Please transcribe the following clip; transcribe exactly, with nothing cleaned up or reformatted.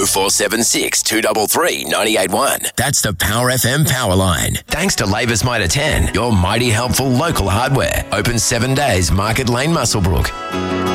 four seven six, two three three, nine eight one. That's the Power F M power line. Thanks to Labour's Mitre ten, your mighty helpful local hardware. Open seven days, Market Lane, Muswellbrook.